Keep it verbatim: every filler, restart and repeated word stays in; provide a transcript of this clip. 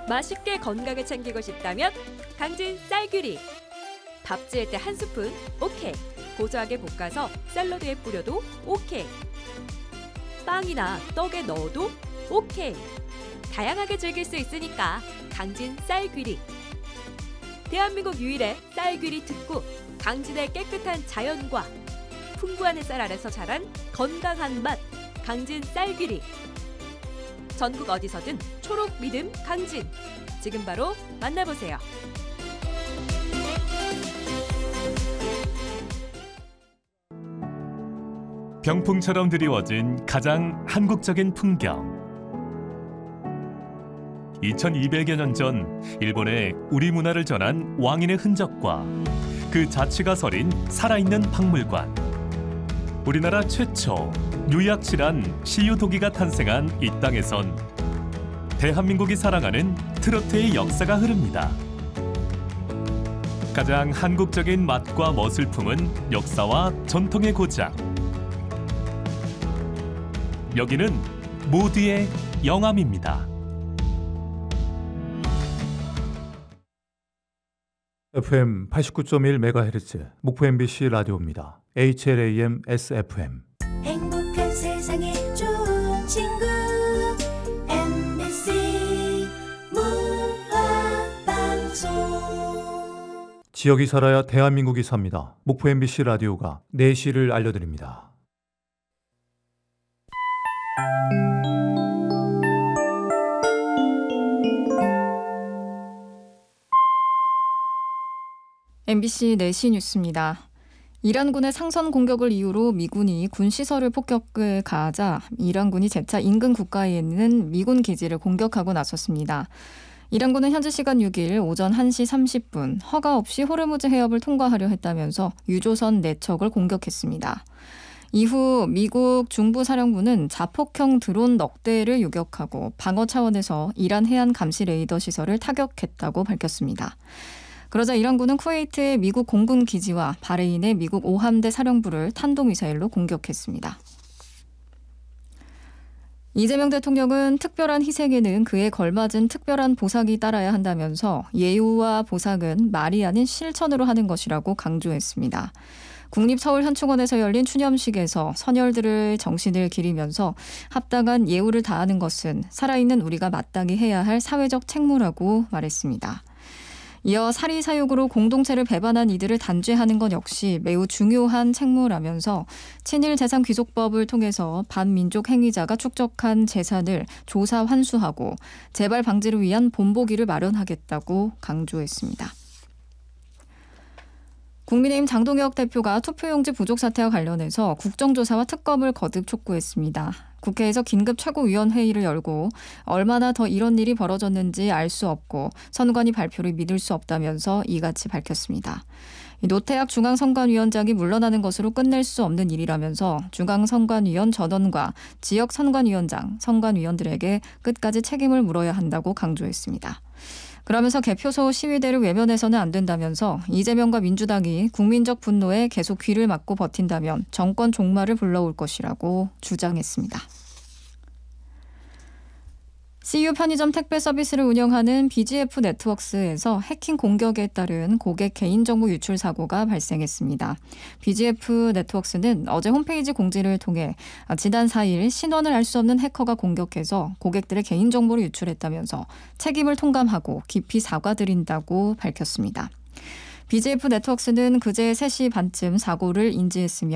맛있게 건강을 챙기고 싶다면 강진 쌀귀리. 밥 지을 때 한 스푼 오케이. 고소하게 볶아서 샐러드에 뿌려도 오케이. 빵이나 떡에 넣어도 오케이. 다양하게 즐길 수 있으니까 강진 쌀귀리. 대한민국 유일의 쌀귀리 특구, 강진의 깨끗한 자연과 풍부한 햇살 아래서 자란 건강한 맛, 강진 쌀귀리. 전국 어디서든 초록 믿음 강진. 지금 바로 만나보세요. 병풍처럼 드리워진 가장 한국적인 풍경. 이천이백여 년 전 일본에 우리 문화를 전한 왕인의 흔적과 그 자취가 서린 살아있는 박물관. 우리나라 최초 유약실한 시유도기가 탄생한 이 땅에선 대한민국이 사랑하는 트로트의 역사가 흐릅니다. 가장 한국적인 맛과 멋을 품은 역사와 전통의 고장. 여기는 모두의 영암입니다. 에프엠 팔십구 점 일 메가헤르츠 목포 엠비씨 라디오입니다. 에이치엘에이엠 에스에프엠. 행복한 세상에 좋은 친구 엠비씨 문화방송. 지역이 살아야 대한민국이 삽니다. 목포 엠비씨 라디오가 내시를 알려드립니다. 엠비씨 내시 뉴스입니다. 이란군의 상선 공격을 이유로 미군이 군 시설을 폭격해 가하자 이란군이 재차 인근 국가에 있는 미군 기지를 공격하고 나섰습니다. 이란군은 현지 시간 육 일 오전 한 시 삼십 분 허가 없이 호르무즈 해협을 통과하려 했다면서 유조선 네 척을 공격했습니다. 이후 미국 중부사령부는 자폭형 드론 넉 대를 요격하고 방어 차원에서 이란 해안 감시 레이더 시설을 타격했다고 밝혔습니다. 그러자 이란군은 쿠웨이트의 미국 공군 기지와 바레인의 미국 오 함대 사령부를 탄도미사일로 공격했습니다. 이재명 대통령은 특별한 희생에는 그에 걸맞은 특별한 보상이 따라야 한다면서 예우와 보상은 말이 아닌 실천으로 하는 것이라고 강조했습니다. 국립서울현충원에서 열린 추념식에서 선열들의 정신을 기리면서 합당한 예우를 다하는 것은 살아있는 우리가 마땅히 해야 할 사회적 책무라고 말했습니다. 이어 사리사욕으로 공동체를 배반한 이들을 단죄하는 것 역시 매우 중요한 책무라면서 친일재산귀속법을 통해서 반민족 행위자가 축적한 재산을 조사 환수하고 재발 방지를 위한 본보기를 마련하겠다고 강조했습니다. 국민의힘 장동혁 대표가 투표용지 부족 사태와 관련해서 국정조사와 특검을 거듭 촉구했습니다. 국회에서 긴급 최고위원회의를 열고 얼마나 더 이런 일이 벌어졌는지 알 수 없고 선관위 발표를 믿을 수 없다면서 이같이 밝혔습니다. 노태학 중앙선관위원장이 물러나는 것으로 끝낼 수 없는 일이라면서 중앙선관위원 전원과 지역선관위원장, 선관위원들에게 끝까지 책임을 물어야 한다고 강조했습니다. 그러면서 개표소 시위대를 외면해서는 안 된다면서 이재명과 민주당이 국민적 분노에 계속 귀를 막고 버틴다면 정권 종말을 불러올 것이라고 주장했습니다. 씨유 편의점 택배 서비스를 운영하는 비지에프 네트워크스에서 해킹 공격에 따른 고객 개인정보 유출 사고가 발생했습니다. 비지에프 네트워크스는 어제 홈페이지 공지를 통해 지난 사 일 신원을 알 수 없는 해커가 공격해서 고객들의 개인정보를 유출했다면서 책임을 통감하고 깊이 사과드린다고 밝혔습니다. 비지에프 네트워크스는 그제 세 시 반쯤 사고를 인지했으며